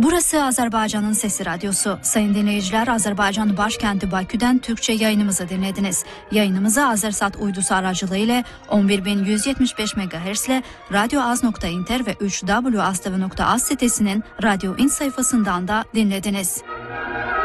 Burası Azerbaycan'ın Sesi Radyosu. Sayın dinleyiciler, Azerbaycan başkenti Bakü'den Türkçe yayınımızı dinlediniz. Yayınımızı Azersat uydusu aracılığıyla 11175 MHz ile radyoaz.inter ve 3w.az sitesinin Radyo İn sayfasından da dinlediniz.